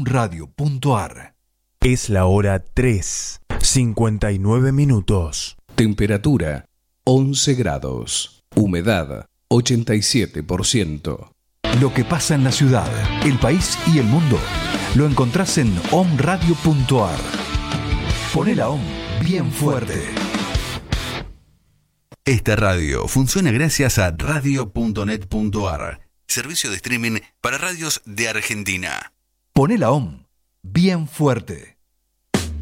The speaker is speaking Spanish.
omradio.ar. Es la hora 3:59. Temperatura 11 grados. Humedad 87%. Lo que pasa en la ciudad, el país y el mundo lo encontrás en omradio.ar. Poné la OM bien fuerte. Esta radio funciona gracias a radio.net.ar, servicio de streaming para radios de Argentina. Poné la OM bien fuerte.